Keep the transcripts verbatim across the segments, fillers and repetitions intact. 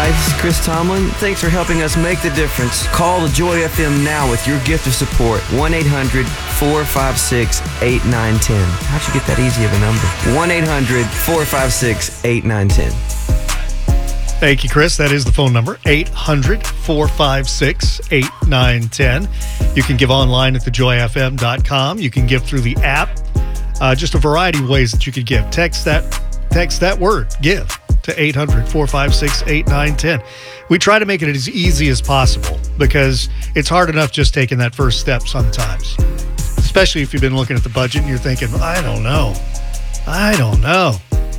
Hi, this is Chris Tomlin. Thanks for helping us make the difference. Call the Joy F M now with your gift of support. one eight hundred four five six eight nine one zero. How'd you get that easy of a number? one eight hundred four five six eight nine one zero. Thank you, Chris. That is the phone number, eight hundred four five six eight nine one zero. You can give online at the joy f m dot com. You can give through the app. Uh, just a variety of ways that you could give. Text that, text that word, give, to eight hundred four five six eight nine one zero. We try to make it as easy as possible because it's hard enough just taking that first step sometimes, especially if you've been looking at the budget and you're thinking, I don't know. I don't know.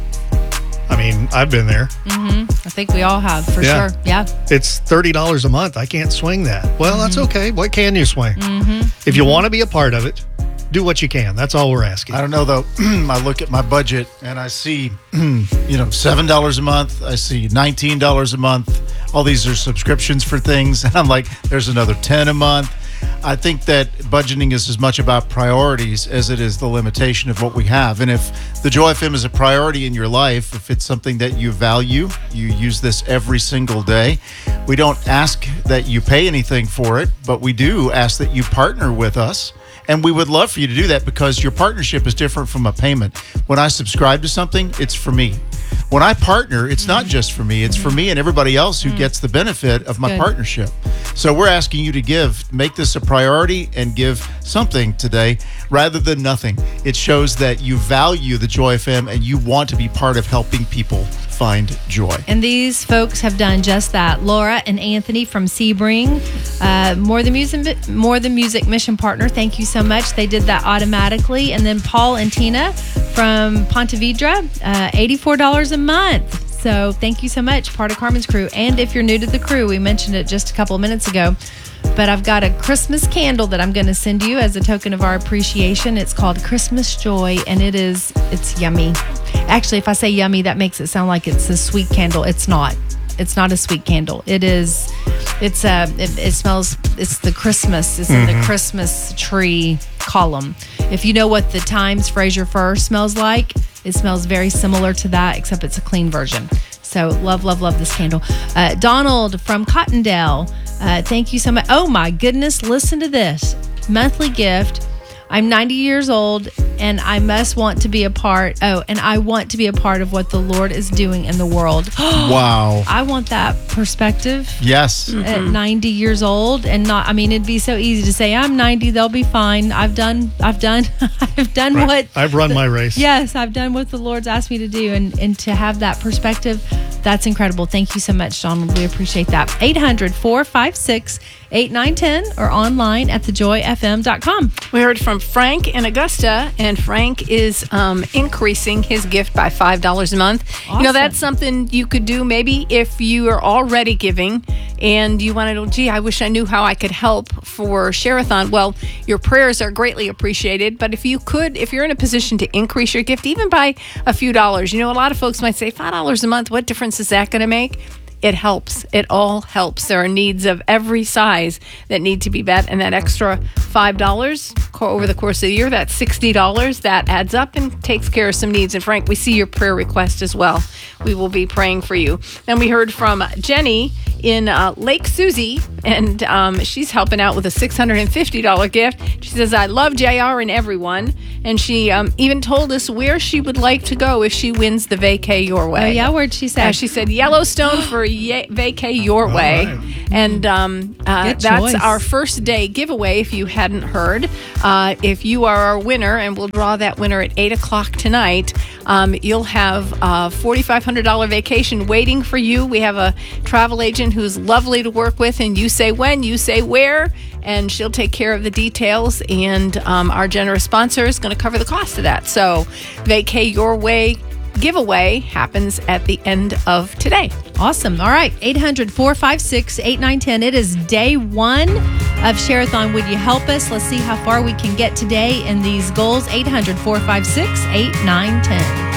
I mean, I've been there. Mm-hmm. I think we all have, for yeah. sure. Yeah. It's thirty dollars a month. I can't swing that. Well, mm-hmm. that's okay. What can you swing? Mm-hmm. If you mm-hmm. want to be a part of it, do what you can. That's all we're asking. I don't know, though. I look at my budget and I see, you know, seven dollars a month. I see nineteen dollars a month. All these are subscriptions for things. And I'm like, there's another ten a month. I think that budgeting is as much about priorities as it is the limitation of what we have. And if the Joy F M is a priority in your life, if it's something that you value, you use this every single day. We don't ask that you pay anything for it, but we do ask that you partner with us. And we would love for you to do that because your partnership is different from a payment. When I subscribe to something, it's for me. When I partner, it's not just for me. It's for me and everybody else who gets the benefit of my Good. partnership. So we're asking you to give, make this a priority and give something today rather than nothing. It shows that you value the Joy F M and you want to be part of helping people find joy. And these folks have done just that. Laura and Anthony from Sebring, uh, More Than Music, More Than Music Mission Partner. Thank you so much. They did that automatically. And then Paul and Tina from Ponte Vedra, uh, eighty-four dollars a month. So thank you so much, part of Carmen's crew. And if you're new to the crew, we mentioned it just a couple of minutes ago, but I've got a Christmas candle that I'm going to send you as a token of our appreciation. It's called Christmas Joy, and it is, it's yummy. Actually, if I say yummy, that makes it sound like it's a sweet candle. It's not. It's not a sweet candle. It is, it's a, it, it smells, it's the Christmas, it's mm-hmm. in the Christmas tree column. If you know what the Times Fraser Fir smells like, it smells very similar to that, except it's a clean version. So love, love, love this candle. Uh, Donald from Cottondale, uh, thank you so much. Oh my goodness, listen to this. Monthly gift. I'm ninety years old and I must want to be a part. Oh, and I want to be a part of what the Lord is doing in the world. Wow. I want that perspective. Yes. At mm-hmm. ninety years old and not, I mean, it'd be so easy to say, I'm ninety, they'll be fine. I've done, I've done, I've done right. what. I've run the, my race. Yes, I've done what the Lord's asked me to do. And, and to have that perspective, that's incredible. Thank you so much, Donald. We appreciate that. eight hundred four five six eight nine one zero or online at the joy f m dot com. We heard from Frank in Augusta, and Frank is um, increasing his gift by five dollars a month. Awesome. You know, that's something you could do maybe if you are already giving and you want to know, gee, I wish I knew how I could help for Share-a-thon. Well, your prayers are greatly appreciated, but if you could, if you're in a position to increase your gift, even by a few dollars, you know, a lot of folks might say, five dollars a month, what difference is that going to make? It helps. It all helps. There are needs of every size that need to be met, and that extra five dollars over the course of the year, that's sixty dollars. That adds up and takes care of some needs. And Frank, we see your prayer request as well. We will be praying for you. Then we heard from Jenny in uh, Lake Susie, and um, she's helping out with a six hundred fifty dollars gift. She says, I love J R and everyone. And she um, even told us where she would like to go if she wins the Vacay Your Way. Oh, yeah? Where'd she say? Uh, she said Yellowstone for ye- Vacay Your All Way. right. And um, uh, that's choice. our first day giveaway, if you hadn't heard. Uh, if you are our winner, and we'll draw that winner at eight o'clock tonight, um, you'll have a four thousand five hundred dollars vacation waiting for you. We have a travel agent who's lovely to work with, and you say when, you say where, and she'll take care of the details, and um, our generous sponsor is going to cover the cost of that. So Vacay Your Way giveaway happens at the end of today. Awesome. All right. eight hundred four five six eight nine one zero. It is day one of Share-a-thon. Would you help us? Let's see how far we can get today in these goals. eight hundred four five six eight nine one zero.